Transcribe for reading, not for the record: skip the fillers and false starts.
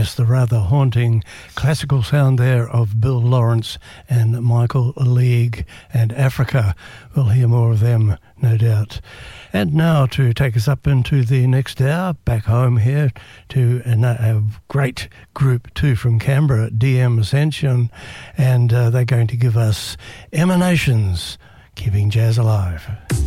yes, the rather haunting classical sound there of Bill Lawrence and Michael League and Africa. We'll hear more of them, no doubt. And now to take us up into the next hour, back home here to a great group too from Canberra, DM Ascension, and they're going to give us Emanations, keeping jazz alive.